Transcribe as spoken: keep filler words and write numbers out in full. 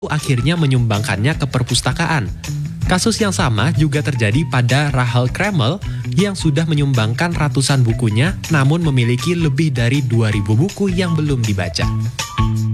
akhirnya menyumbangkannya ke perpustakaan. Kasus yang sama juga terjadi pada Rahel Kremel yang sudah menyumbangkan ratusan bukunya namun memiliki lebih dari dua ribu buku yang belum dibaca.